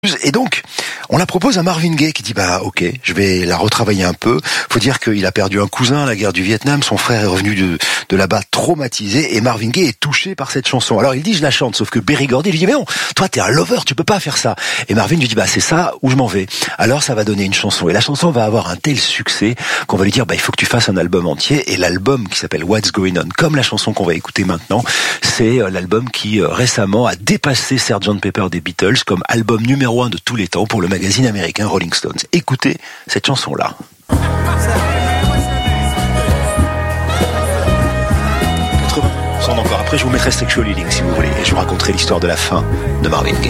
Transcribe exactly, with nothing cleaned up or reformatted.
Et donc, on la propose à Marvin Gaye qui dit bah ok, je vais la retravailler un peu. Faut dire qu'il a perdu un cousin à la guerre du Vietnam, son frère est revenu de, de là-bas traumatisé et Marvin Gaye est touché par cette chanson. Alors il dit je la chante, sauf que Berry Gordy lui dit mais non, toi t'es un lover, tu peux pas faire ça. Et Marvin lui dit bah c'est ça où je m'en vais. Alors ça va donner une chanson et la chanson va avoir un tel succès qu'on va lui dire bah il faut que tu fasses un album entier et l'album qui s'appelle What's Going On, comme la chanson qu'on va écouter maintenant, c'est l'album qui récemment a dépassé sergent Pepper des Beatles comme album numéro un de tous les temps pour le magazine américain Rolling Stones. Écoutez cette chanson-là. quatre-vingts ans encore après, je vous mettrai Sexual Healing si vous voulez, et je vous raconterai l'histoire de la fin de Marvin Gaye.